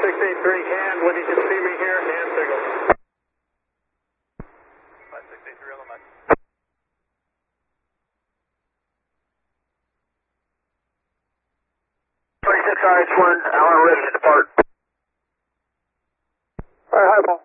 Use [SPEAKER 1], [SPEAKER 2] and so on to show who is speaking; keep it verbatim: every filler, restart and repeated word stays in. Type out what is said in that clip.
[SPEAKER 1] six eight three, hand, when you can see me here, hand signal.
[SPEAKER 2] five six eight three on the mic.
[SPEAKER 3] twenty-six R H one, Allen ready to depart.
[SPEAKER 1] Alright, hi, Paul.